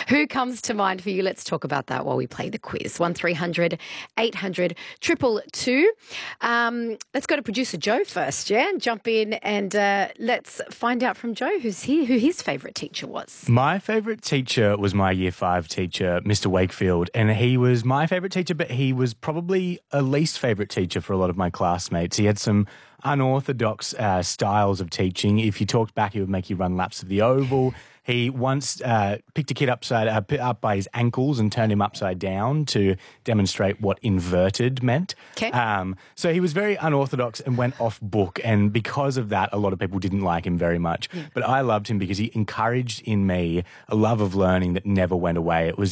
Who comes to mind for you? Let's talk about that while we play the quiz. 1300 800 222. Let's go to producer Joe first, yeah? Jump in and let's find out from Joe who his favourite teacher was. My favourite teacher was my Year 5 teacher, Mr. Wakefield, and he was my favourite teacher, but he was probably a least favourite teacher for a lot of my classmates. He had some unorthodox styles of teaching. If you talked back, he would make you run laps of the oval. He once picked a kid up by his ankles and turned him upside down to demonstrate what inverted meant. Okay. So he was very unorthodox and went off book, and because of that, a lot of people didn't like him very much. But I loved him because he encouraged in me a love of learning that never went away. It was